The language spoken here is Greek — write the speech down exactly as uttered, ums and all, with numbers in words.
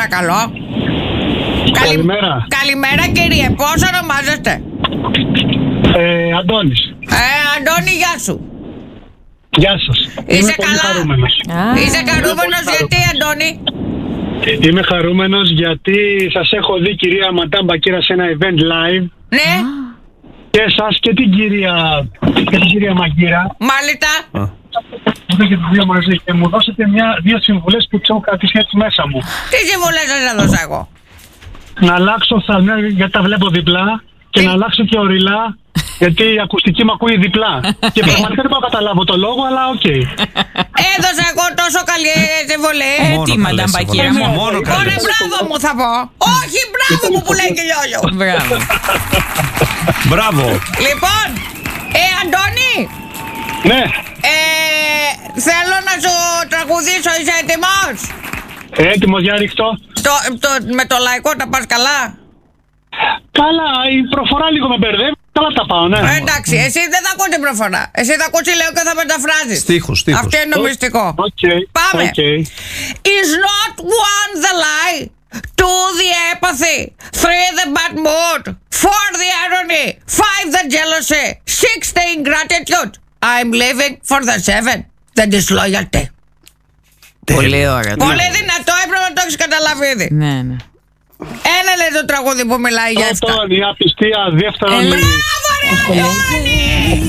παρακαλώ. Καλημέρα. Καλημέρα κύριε, πώς ονομάζεστε? Ε, Αντώνης. Ε, Αντώνη, γεια σου. Γεια σας. Είσαι Είμαι πολύ καλά? χαρούμενος. Ah. Είσαι χαρούμενος πολύ γιατί, Αντώνη? Είμαι χαρούμενος γιατί σας έχω δει, κυρία Μαντάμ Μπακύρα, σε ένα event live. Ναι. Και εσάς και την κυρία, και την κυρία Μαγκύρα. Μάλιστα. Ήρθα και τους δύο μαζί και μου δώσετε μια, δύο συμβουλές που τις έχω κρατήσει έτσι μέσα μου. Τι συμβουλές σας έδωσα εγώ? Να αλλάξω οφθαλμία γιατί τα βλέπω διπλά και Τι? να αλλάξω και οριλά γιατί η ακουστική μου ακούει διπλά. Και πραγματικά δεν μπορώ να καταλάβω το λόγο, αλλά οκ. Okay. Έδωσα εγώ τόσο καλή συμβολή. Ε, τι Μαντάμ Μπακύρα μου. Ωραία, μπράβο μου θα πω. Όχι, μπράβο μου που λέει και λιόλιο. Μπράβο. Μπράβο. Λοιπόν, ε, Αντώνη. Ναι. Ε, θέλω να σου τραγουδήσω, είσαι έτοιμος? Έτοιμος, για ρίχτω. Το, το, με το λαϊκό τα πας καλά? Καλά, η προφορά λίγο με μπερδεύει. Καλά τα πάω, ναι. Ε, εντάξει, εσύ δεν θα ακούς την προφορά. Εσύ θα ακούς τι λέω και θα μεταφράζεις. Στίχους, στίχους. Αυτό είναι το μυστικό. Okay. Πάμε. Okay. Is not one the lie, two the apathy, three the bad mood, four the irony, five the jealousy, six the ingratitude. I'm living for the seven, the disloyalty. Πολύ ωραία. Πολύ δυνατό, έπρεπε να το έχεις καταλάβει ήδη. Ναι, ναι. Ένα λέει το τραγούδι που μιλάει για αυτά. Πρώτον, η απιστία. Δεύτερον, Μπράβο ρε Αντώνη!